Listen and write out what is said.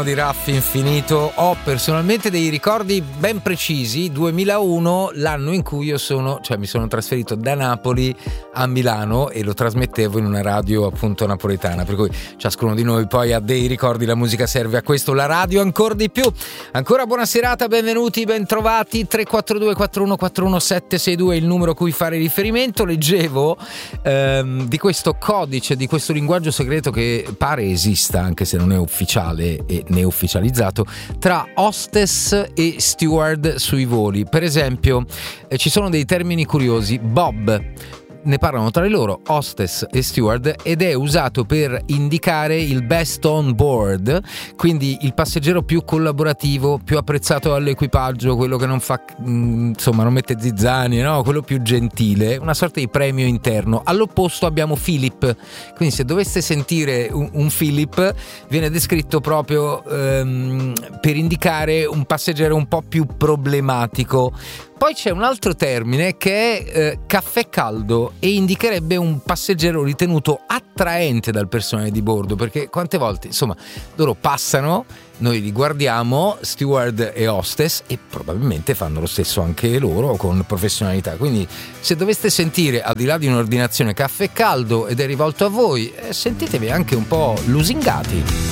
Di Raffi Infinito. Ho personalmente dei ricordi ben precisi. 2001, l'anno in cui mi sono trasferito da Napoli a Milano e lo trasmettevo in una radio appunto napoletana, per cui ciascuno di noi poi ha dei ricordi. La musica serve a questo, la radio ancora di più. Ancora buona serata, benvenuti, bentrovati. 342 4141 762 il numero a cui fare riferimento. Leggevo di questo codice, di questo linguaggio segreto che pare esista, anche se non è ufficiale e né ufficializzato, tra hostess e steward sui voli. Per esempio, ci sono dei termini curiosi. Bob, ne parlano tra di loro, hostess e steward, ed è usato per indicare il best on board, quindi il passeggero più collaborativo, più apprezzato dall'equipaggio, quello che non fa non mette zizzani, no? Quello più gentile, una sorta di premio interno. All'opposto abbiamo Philip, quindi se doveste sentire un Philip, viene descritto proprio per indicare un passeggero un po' più problematico. Poi c'è un altro termine che è caffè caldo, e indicherebbe un passeggero ritenuto attraente dal personale di bordo, perché quante volte loro passano, noi li guardiamo, steward e hostess, e probabilmente fanno lo stesso anche loro con professionalità. Quindi se doveste sentire, al di là di un'ordinazione, caffè caldo ed è rivolto a voi, sentitevi anche un po' lusingati.